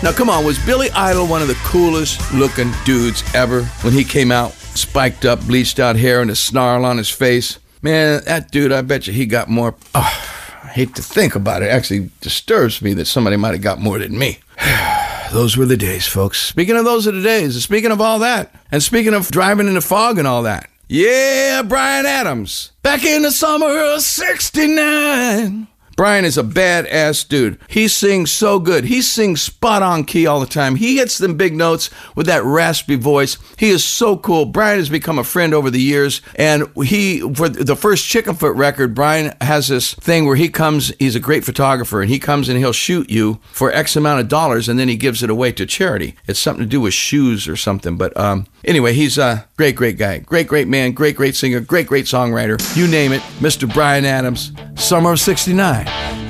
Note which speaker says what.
Speaker 1: Now, come on, was Billy Idol one of the coolest looking dudes ever when he came out? Spiked up, bleached out hair and a snarl on his face. Man, that dude, I bet you he got more. Oh, I hate to think about it. It actually disturbs me that somebody might have got more than me. Those were the days, folks. Speaking of those are the days, speaking of all that, and speaking of driving in the fog and all that. Yeah, Bryan Adams. Back in the summer of '69. Bryan is a badass dude. He sings so good. He sings spot on key all the time. He hits them big notes with that raspy voice. He is so cool. Bryan has become a friend over the years. And for the first Chickenfoot record, Bryan has this thing where he comes, he's a great photographer, and he comes and he'll shoot you for X amount of dollars, and then he gives it away to charity. It's something to do with shoes or something. But anyway, he's a great guy. Great man. Great singer. Great songwriter. You name it. Mr. Bryan Adams. Summer of '69.